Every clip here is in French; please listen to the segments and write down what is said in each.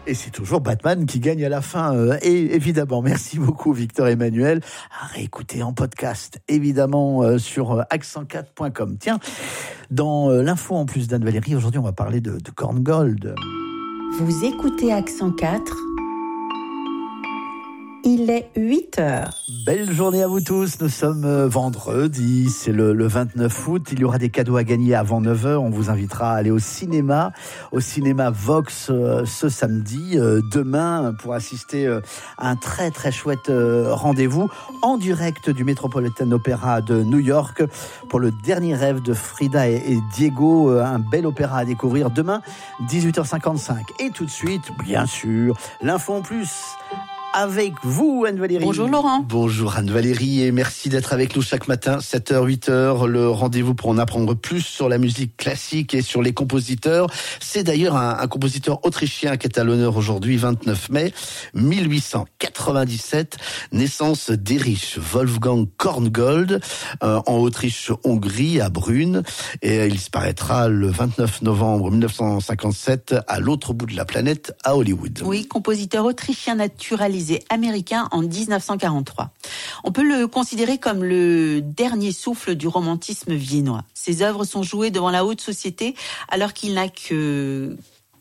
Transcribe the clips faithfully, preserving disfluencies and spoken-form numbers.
Et c'est toujours Batman qui gagne à la fin, euh, et évidemment. Merci beaucoup Victor Emmanuel. À réécouter en podcast, évidemment, euh, sur euh, accent quatre point com. Tiens, dans euh, l'info en plus d'Anne Valérie, aujourd'hui on va parler de, de Korngold. Vous écoutez Accent quatre. Il est huit heures. Belle journée à vous tous. Nous sommes euh, vendredi, c'est le, le vingt-neuf août. Il y aura des cadeaux à gagner avant neuf heures. On vous invitera à aller au cinéma, au cinéma Vox euh, ce samedi, euh, demain, pour assister euh, à un très très chouette euh, rendez-vous en direct du Metropolitan Opera de New York pour le dernier rêve de Frida et, et Diego. Euh, un bel opéra à découvrir demain, dix-huit heures cinquante-cinq. Et tout de suite, bien sûr, l'info en plus avec vous, Anne-Valérie. Bonjour Laurent. Bonjour Anne-Valérie et merci d'être avec nous chaque matin, sept heures, huit heures, le rendez-vous pour en apprendre plus sur la musique classique et sur les compositeurs. C'est d'ailleurs un, un compositeur autrichien qui est à l'honneur aujourd'hui, vingt-neuf mai mille huit cent quatre-vingt-dix-sept, naissance d'Erich Wolfgang Korngold euh, en Autriche-Hongrie, à Brünn, et il disparaîtra le vingt-neuf novembre mille neuf cent cinquante-sept à l'autre bout de la planète, à Hollywood. Oui, compositeur autrichien naturalisé américain en dix-neuf cent quarante-trois. On peut le considérer comme le dernier souffle du romantisme viennois. Ses œuvres sont jouées devant la haute société alors qu'il n'a que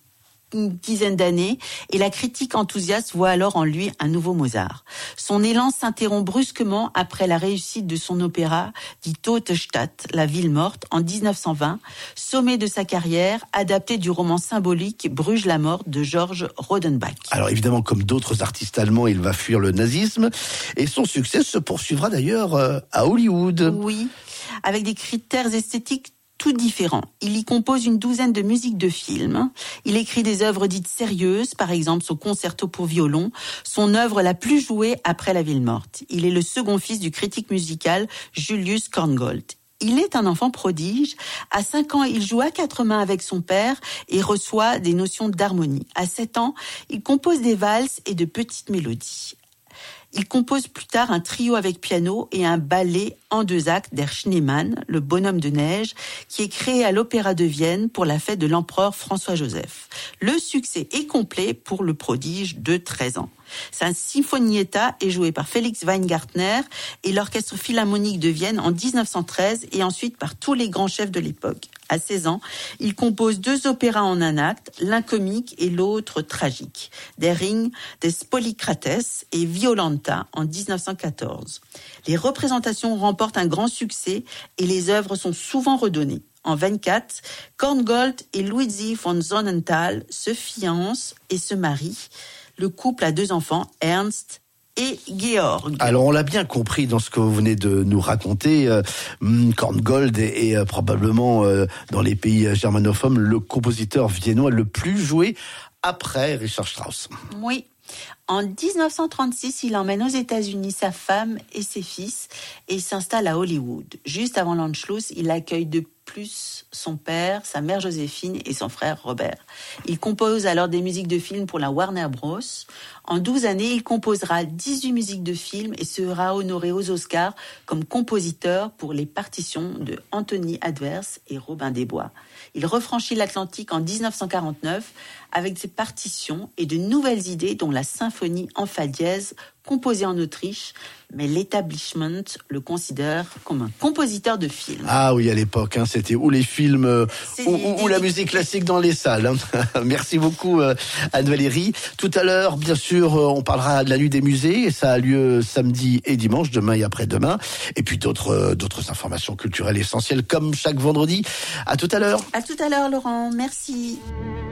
une dizaine d'années et la critique enthousiaste voit alors en lui un nouveau Mozart. Son élan s'interrompt brusquement après la réussite de son opéra Die Tote Stadt, la ville morte, en dix-neuf cent vingt, sommet de sa carrière, adapté du roman symbolique Bruges la morte de Georges Rodenbach. Alors évidemment, comme d'autres artistes allemands, il va fuir le nazisme et son succès se poursuivra d'ailleurs euh, à Hollywood. Oui, avec des critères esthétiques tout différent. Il y compose une douzaine de musiques de films. Il écrit des œuvres dites sérieuses, par exemple son concerto pour violon, son œuvre la plus jouée après La Ville morte. Il est le second fils du critique musical Julius Korngold. Il est un enfant prodige. À cinq ans, il joue à quatre mains avec son père et reçoit des notions d'harmonie. À sept ans, il compose des valses et de petites mélodies. Il compose plus tard un trio avec piano et un ballet en deux actes Der Schneemann, le bonhomme de neige, qui est créé à l'Opéra de Vienne pour la fête de l'empereur François-Joseph. Le succès est complet pour le prodige de treize ans. Sa Sinfonietta est joué par Felix Weingartner et l'Orchestre Philharmonique de Vienne en dix-neuf cent treize et ensuite par tous les grands chefs de l'époque. À seize ans, il compose deux opéras en un acte, l'un comique et l'autre tragique. Der Ring des Polycrates et Violanta en dix-neuf cent quatorze. Les représentations remportent un grand succès et les œuvres sont souvent redonnées. En vingt-quatre, Korngold et Luigi von Sonnenthal se fiancent et se marient. Le couple a deux enfants, Ernst et Georg. Alors on l'a bien compris dans ce que vous venez de nous raconter, euh, Korngold est, est euh, probablement euh, dans les pays germanophones le compositeur viennois le plus joué après Richard Strauss. Oui. En dix-neuf cent trente-six, il emmène aux États-Unis sa femme et ses fils et s'installe à Hollywood. Juste avant l'Anschluss, il accueille de plus son père, sa mère Joséphine et son frère Robert. Il compose alors des musiques de films pour la Warner Bros. En douze années, il composera dix-huit musiques de films et sera honoré aux Oscars comme compositeur pour les partitions de Anthony Advers et Robin des Bois. Il refranchit l'Atlantique en dix-neuf cent quarante-neuf avec ses partitions et de nouvelles idées dont la symphonie en fa dièse composée en Autriche, mais l'Establishment le considère comme un compositeur de films. Ah oui, à l'époque, hein, c'était ou les films euh, ou, ou, ou la musique classique dans les salles. Hein. Merci beaucoup euh, Anne-Valérie. Tout à l'heure, bien sûr, euh, on parlera de la nuit des musées et ça a lieu samedi et dimanche, demain et après-demain. Et puis d'autres euh, d'autres informations culturelles essentielles comme chaque vendredi. À tout à l'heure. À tout à l'heure Laurent, merci.